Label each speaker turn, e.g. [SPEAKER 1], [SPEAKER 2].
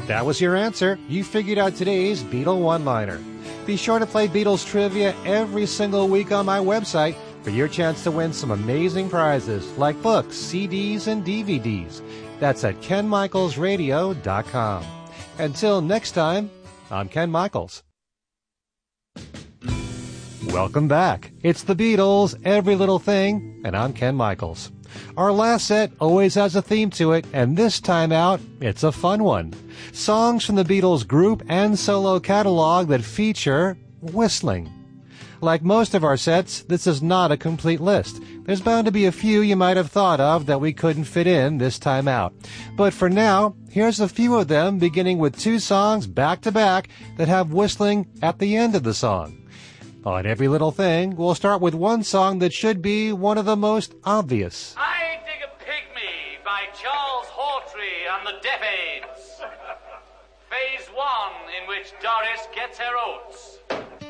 [SPEAKER 1] If that was your answer, you figured out today's Beatle one-liner. Be sure to play Beatles trivia every single week on my website for your chance to win some amazing prizes like books, CDs, and DVDs. That's at KenMichaelsRadio.com. Until next time, I'm Ken Michaels. Welcome back. It's the Beatles, Every Little Thing, and I'm Ken Michaels. Our last set always has a theme to it, and this time out, it's a fun one. Songs from the Beatles group and solo catalog that feature whistling. Like most of our sets, this is not a complete list. There's bound to be a few you might have thought of that we couldn't fit in this time out. But for now, here's a few of them, beginning with 2 songs back-to-back that have whistling at the end of the song. On Every Little Thing, we'll start with one song that should be one of the most obvious.
[SPEAKER 2] I Dig a Pygmy by Charles Hawtrey and the Deaf Aids. Phase 1, in which Doris gets her oats.